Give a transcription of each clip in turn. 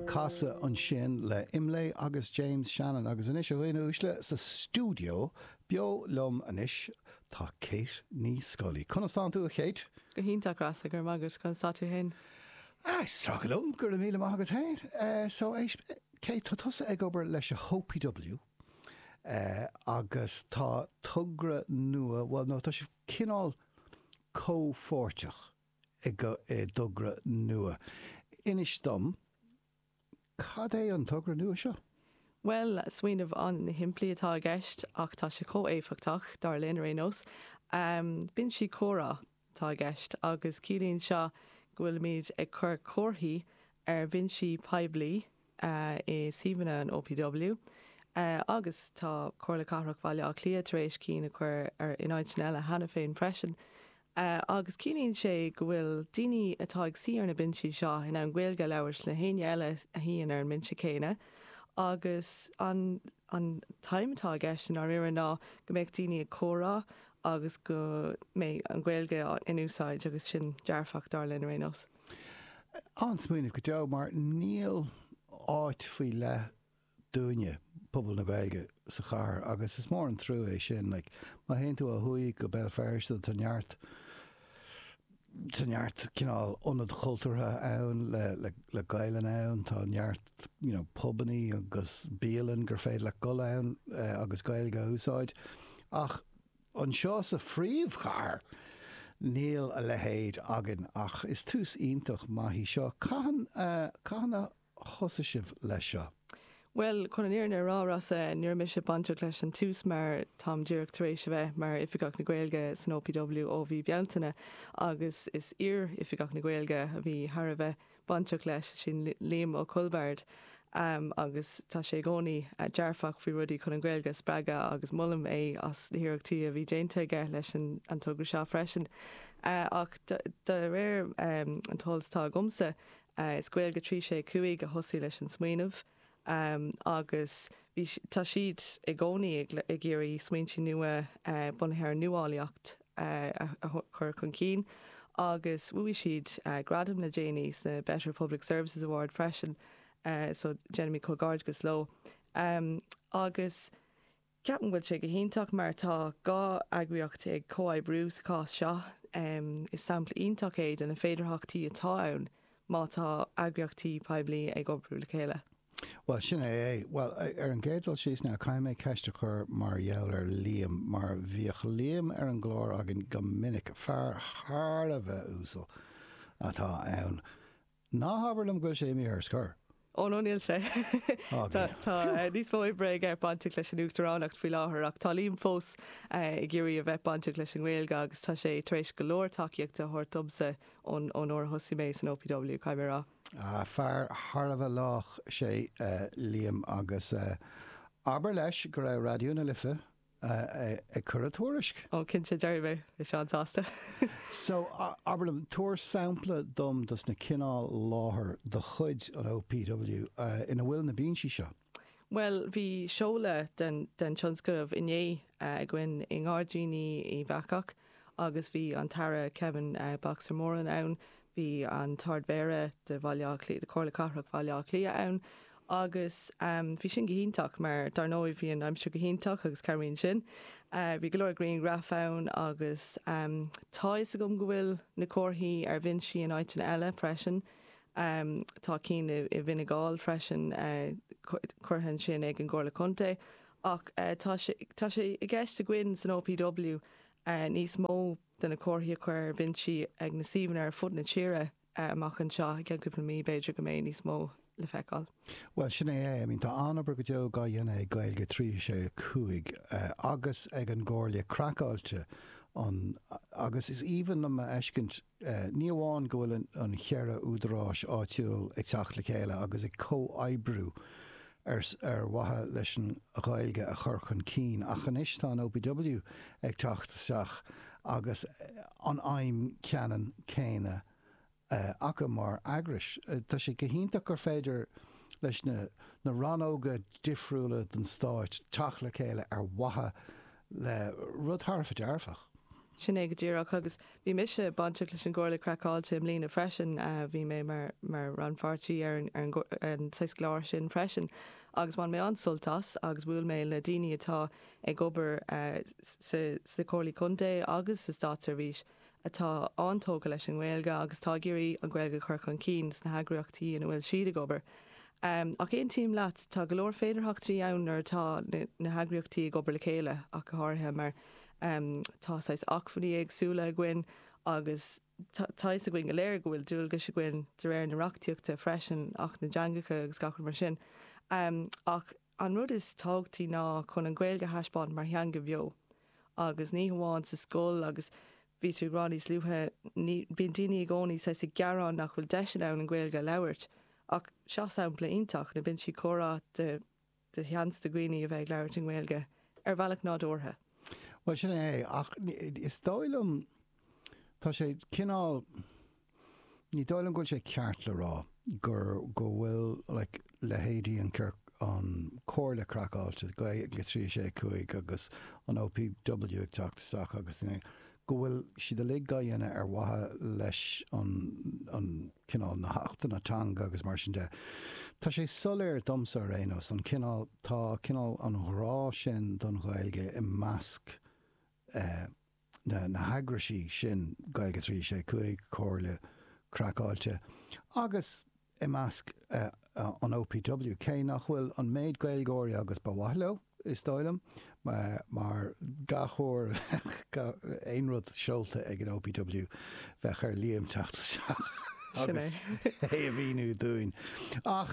casa an sin le Imlay agus James Shannon agus inis bhhaine úsle sa stúdio bio lom anis tá Kate ní Scully. Conastán tú a Kate? Go híntaach rasa gur magad conastá tú hen. Stragglum gur a míle mágad hain. So Kate tá tusa ag obair leis a HOPW agus tá tugra nua, well no, tá si cinál cóforteach ag dugra nua. Inis dom, cad é an tugra nua seo? Well, swinmh an na himplaí atá gceist ach tá sé có-éifeachtach dar linn rénos. Bin si córa tá gceist agus cílíonn seo gohfuil míad ag chur córthaí bin si peblií i síomhanna an OPW. Agus tá chorla carach bhaile a clia tar éis cína chur ar ináid eile hena féin freisin. Agus cílíonn sé go bhfuil daoine atá ag siar na binsi seo in an ghilge leabhars le haine eile a híon ar an minse céine. Agus an taimitá gceist an áir ná go méid daoine ag córá agus go mé an ghilge in úsáid agus sin dearfach dar linn rénos. An smuoineh go deabh mar níl áit faoi le dúine pobl na Gaeilge sa char agus is mór an trú é sin, like, má héon tú a thuí go Belfast tanneart cinál onad chultúrtha ann le gailen ann, tá neart pobaní agus bíalan gur féad le gol ann agus Gaeilge úsáid. Ach an seo sa phríomh char níl a lehéad agan ach is tús ionintach maithí seo. Caihan a chosa sibh leis seo? Well, chun an éarna rárasa níor mis sé banteach leis an tús mar tám dúireach tar éis bheith mar ifigach na Gaeilge san OPW ó bhí bealtaine agus is ifigach na Gaeilge a bhí thar bheith banteach leis sin Liam ó Culbard agus tá sé gcónaí dearfach faoi rudaí chun an Gaeilge spreaga agus mullam é as na hiireachtaí a bhí déanta aige leis an tugra seo freisin. Ach de réir an tolstá gomsa is Gaeilge 365 a thosaí leis an smaoinmh. Agus tá siad i gcónaí ag géirí smaointe nua bunathe nuálaíocht a chur chun cín agus bhuaigh siad gradam na Janie sa Better Public Services Award freisin so Jeremy Colgard go sló. Agus ceapan bhfuil sé go hionntach mar tá gá agriocht ag comhaidbrú sa cás seo is sampla ionntach éiad an na féidirthachtaí atá ann má tá agriochtaí poiblí ag obrú le chéile. Well, sin é. Well, ar an géadal síos ná caiim ceiste chur mar dheall ar Liam, mar bhíoch Liam ar an glór agin go minic fear thar a bheith úsal atá ann. Ná habarlam go sé mí ar scur. Ó nó níl sé. Tá níos mó breig ar banteach leis an uachtarránacht faoi láthair ach tá líam fós i ggéirí a bheith banteach leis an Gaeilge agus tá sé tar éis go leor takeíocht a thuirtumsa ón uair thosaí mé san OPW caiimrá. Fear thar a bheith lách sé Liam agus aber leis go raibh radioúna lifa ag chur a tuairisc. Ó cinnte deirbh is seán sásta. So aberlam tuair sampla dom dus na cinál láthair do chuid an OPW ina bhfuil na bíonsaí seo? Well, bhí seola den tionscadmh inné gin i ngardíní i bhacach agus bhí an tara Kevin Boxer Moran ann, bhí an tardmhéire de bhaile de chorla carach bhaile clia ann agus bhí sin go hionntach mar dar nóid bhí an aimsú go hionntach agus carmíonn sin. Bhí go leor Green Graph ann agus táis a gom go bhfuil na córthaí ar bhíonsaí an áitina eile freisin. Tá cín i bhínagáil freisin chuirthann sin ag an Gcomharla Conte ach tá sé i gceist a gcuin san OPW níos mó den na córthaí chuir bhíonsaí ag na síomhanna ar fud na tíre amach an seo ag an cúpla mí beidir go mé níos mó le feicáil. Well, sin é, tá anabar go deo gá dhéana ag Gaeilge 365 agus ag an Gcomharla Crackáilte agus is even am eiscint ní amháin go bhfuil an chearra údarrás áitiúil ag teach le chéile agus ag comhaidbrú ar wathe leis an Gaeilge a chur chun cín ach an istá an OPW ag teachtasteach agus an aim ceanan céine acha mar agrais. Tá sé go hionntach gur féidir leis na ranóga difriúla den stáit teach le chéile ar wathe le rud thar fa dearfach. Sinné go ddíach agus bhí mise banteach leis an ggóla craáilte im lína freisin bhí mé mar ranfartí ar an 6 gláir sin freisin agus bhain mé ansultas agus bhfuil mé le daoine atá ag gobar sa cóirlaí chundé agus sa státarvís atá antóga leis an ghilge agus tá géirí an ghilge chuir an cín na hagraíochtaí in bhfuil siad a gobar. Ach éon tíim leat tá go leor féidirthachtaí ann ar tá na hagraíochtaí gobar le chéile ach go háthe mar tá sais achfaní agsúla a gin agus táis a gin go léir go bhfuil dúilga se gin de réir nareachtaíochta freisin ach na deangacha agus gachar mar sin. Ach an rud is tágtaí ná chun an ghilge heispáint mar thean go bheo agus ní hamháin sa scóil agus bhí tú gránaí slúthe bíon daoine gcónaí sa gearán nach bhfuil deisian ann an ghilge leabhart ach seo sampla ionach na bin si chorá de cheansta gcuoine a bheith leabhart an ghilge ar bhealach nádúrtha. Well sin é ach is dóilm tá sé cinál ní dóilm goil sé ceart le rá gur go bhfuil le héadí an cur an cóirla craáilte go le trí sé chuig agus an OPW ag teachtasach agus go bhfuil siad a le gaianana ar wathe leis an cinál na heachtain atanga agus mar sin de. Tá sé soléir domsa rénos an cinál tá cinál an rá sin don Ghaeilge i measc na hagraí sin gailge trí sé chuig cóirla craáilte agus i measc an OPW cé nach bhfuil an méid gailgóirí agus bhaileo is dóilm mar gachóir éon rud seolta ag an OPW bheith ar líam teachtasteach agus é a bhíú dúin ach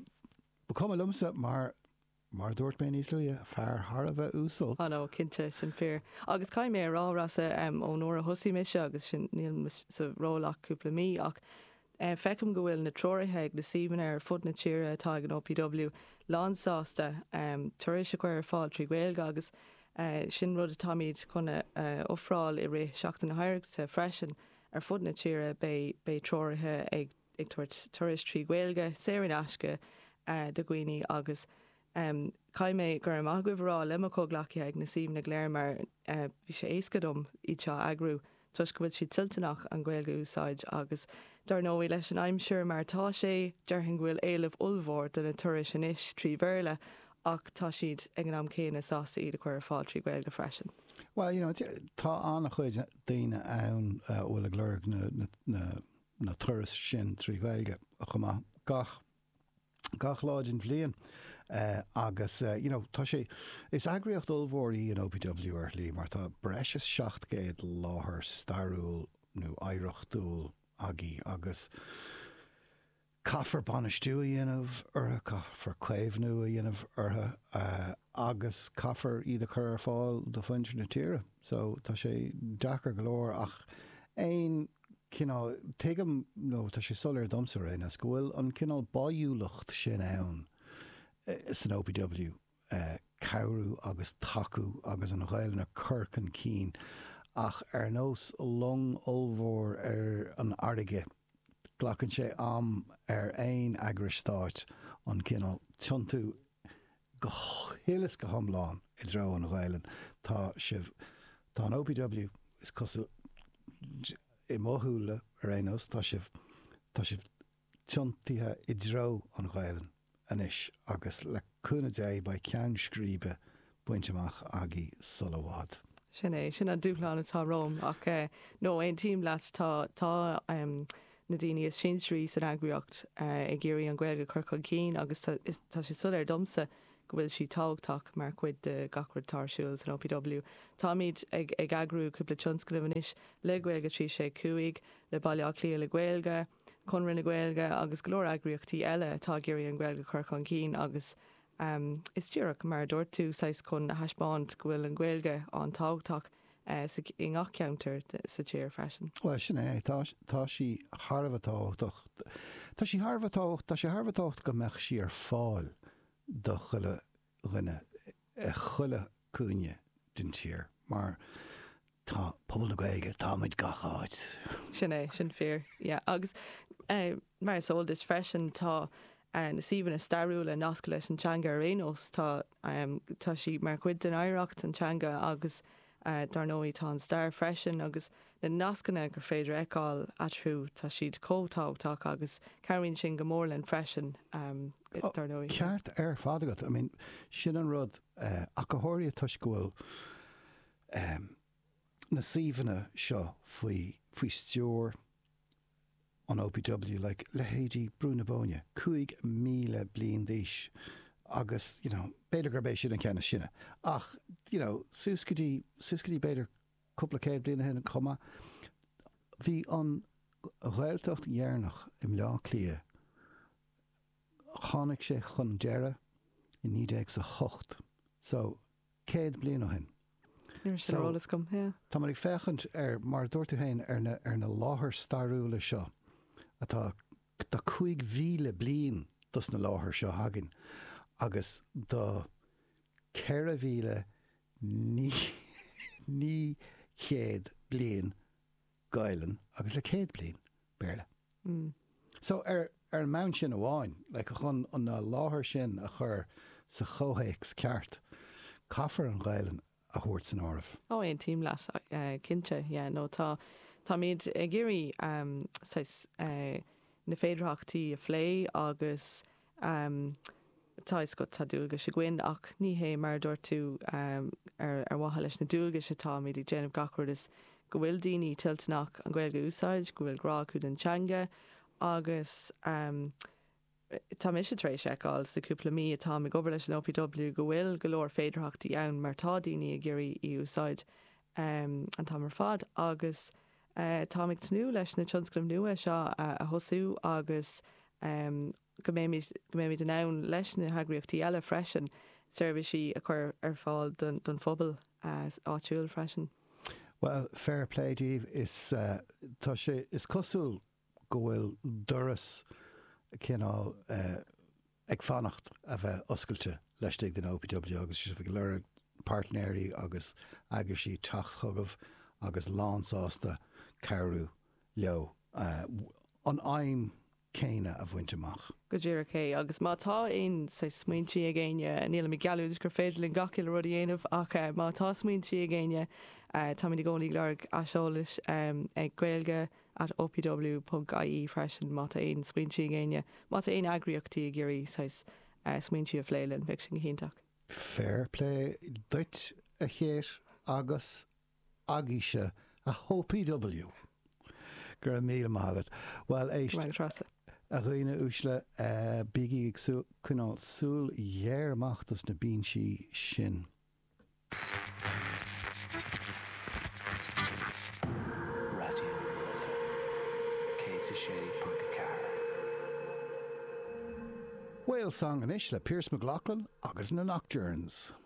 cum lumsa mar dúirt mé níos luúile fear Tharbh úsal. Nó cinnte sin fear. Agus caiim mé rárasa ó nóair a thosaí mise agus sin níl sa rólach cúpla mí ach fecham go bhfuil na troirithe ag na síban ar fud na tíre atá an OPW lánsáasta tuéis a chuir fáil trí Gaeilge agus sin rud atá míad chuna ófráil i ré seachtain na haireachta freisin ar fud na tíre bé troirithe ag tuéis trí Gaeilge séirín asce do gcuoine agus caiim mé gur am agah le a cóglacha ag na síban na gléir mar bhí sé éascadom iad seo agrú tuis go bhfuil si tiltanach an Gaeilge úsáid agus dar nóí leis an aimseir mar tá sé dearthain bhfuil éileh ulmhór den na tuairis sin is trí bhéirle ach tá siad ag an am céine sásta iad a chuir fáil trí Gaeilge freisin. Well, tá anna chuid daoine ann bhfuil a glóir na tuairis sin trí Gaeilge a chumá gach láidin bblion agus tá sé is agriocht ulmhórí an OPW ar lí mar tá breis 700 láthair starúil nó éireachtúil agé agus caithfar banistú a dhéanamh ortha caithfar cuéimhnú a dhéanamh ortha agus caithfar iad a chur fáil do fointir na tíre so tá sé dachar go leor ach éon cinál tuigim nó tá sé solir domsa rénas go bhfuil an cinál baúlacht sin ann san OPW cabhrú agus taú agus an Ghaeilge na Corcan cín ach ar nós long ulmhór ar an airige ghlachann sé am ar aon agristáit an cinál tiontú go hélas go thomláin i dtreo an Ghaeilge tá an OPW is cosú i móthúla ar aonos tá sibh tiontaithe i dtreo an Ghaeilge anis agus le cúna dé ba ceann scríbe buinteach agé solhád. Sin é sin a dúpláán atá Róm ach nó aon tíim leat tá na daine is sin trí san agriocht i ggéirí an Gaeilge Corcan cín agus tá sé sulir domsa go bhfuil si tágtach mar chuid de gachar tarsúil san OPW. Tá míad ag agrú cúpla tionscnamhanis le Gaeilge trí sé cuaig le bailach lí le Gaeilge chun rinne Gaeilge agus glór agriochtaí eile atá géirí an Gaeilge Corcan cín agus is tíreach mar dúirt tú sais chun heispáint go bhfuil an Gaeilge an tágtach i ngach ceantar sa tíir freisin. Well sin é tá sí Tharbh tácht tá sí Tharbh tácht go meach sí ar fáil do chuile rinne chuile cúine den tír mar tá pobl na Gaeilge táid gacháid. Sin é sin fear agus mar sóil is freisin tá na síban na starúil a nasca leis an teanga ar rénos tá sí mar chuid den éireacht an teanga agus darnóí tá an star freisin agus na nascanna gur féidir eáil atrú tá siad cótáach agus ceirríonn sin go mórlann freisin darnóí. Ceart fádagat, I mean, sin an rud a go háirí tuisgúil na síomhanna seo faoi stúr an OPW, like lehéidí brúnabóne, 5,000 bliain d'aois, agus, beidir gur bééis sin an ceanna sinne. Ach, súscadí beidir cúpla céad bliana hen comma, bhí an ghailteacht dhearnach im lá clia, tháinig sé chun deire in 1908, so céad bliana hen. Tá mar ag fechant mar dúirtú héin ar na láthair starúla seo, atá 5,000 bliain dus na láthair seo hagan, agus do 4,000 ní chéad bliain gailen, agus le céad bliain béle. So ar an mount sin amháin, le chun an na láthair sin a chur sa chóhéics ceart, caithfar an gailen a thuirt san áireamh. Éon tíim leat cinnte, nó tá míad géirí na féidirachtaí a phlé agus tá is go tá dúilga sé gcuin ach ní hé mar dúir tú ar watha leis na dúilga se tá míad ag déanamh gachúir is go bhfuil daoine tiltnach an Gaeilge úsáid, go bhfuil grá chud an teanga agus tá mis sé trééis seáil sa cúpla mí atá ag obair leis an OPW go bhfuil go leor féidirachtaí ann mar tá daoine a géirí í úsáid an tá mar fad agus tá ag tnú leis na tionsclaim nua seo a thosú agus go mé den ann leis na hagraíochtaí eile freisin servicí a chur ar fáil don phobal áitiúil freisin. Well, fair play, Díomh, is cosúil go bhfuil doras cinál ag fannacht a bheith oscailte leis den OPW agus si bh leir partnéirí agus agarsí tacht chugah agus lánsásta carú leo an aim céine a bhainteach. Go dtíar cé agus má tá aon sa smaointí a ggéine níl mi geúid gur féidir linn gaciil rudí aanamh ach má tá smaointí a ggéine tá mí gcónaí leir a seolas ag Gaeilge at opw.ie freisin má tá aon smaointí a ggéine má tá aon agriíochtaí a géirí smaointí a phléileann bheith sin chéntaach. Fair play, duit a chéir agus agíise a OPW. Gur míle mágad. Well, éist a roiine úsle bíigi ag cúnál súl dhéarmachtas na bínsí sin. Radio FM, K-6.4. Whale song an isle Pierce McLaughlin agus na Nocturnes.